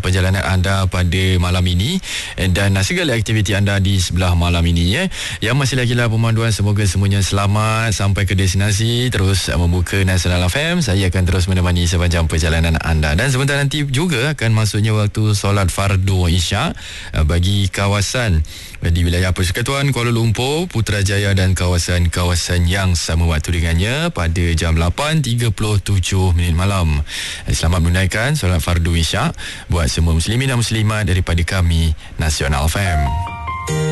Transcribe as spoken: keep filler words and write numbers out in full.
perjalanan anda pada malam ini dan segala aktiviti anda di sebelah malam ini ya. Yang masih lagi lah pemanduan, semoga semuanya selamat sampai ke destinasi, terus membuka Nasional F M. Saya akan terus menemani sepanjang perjalanan anda dan sebentar nanti juga akan masuknya waktu solat fardu Isyak bagi kawasan di wilayah Persekutuan Kuala Lumpur, Putrajaya dan kawasan-kawasan yang sama waktu dengannya pada jam lapan tiga puluh tujuh minit malam. Selamat menunaikan solat fardu Isyak buat semua muslimin dan muslimat daripada kami Nasional F M.